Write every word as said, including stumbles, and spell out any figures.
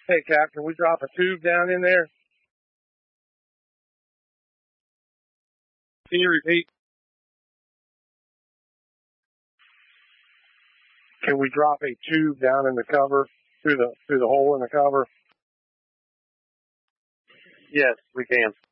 Hey, Cap, can we drop a tube down in there? Can you repeat? Can we drop a tube down in the cover through the through the hole in the cover? Yes, we can.